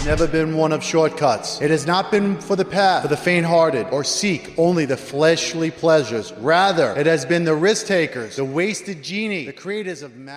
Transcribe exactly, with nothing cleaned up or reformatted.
never been one of shortcuts. It has not been for the path for the faint-hearted or seek only the fleshly pleasures. Rather, it has been the risk takers, the wasted genie, the creators of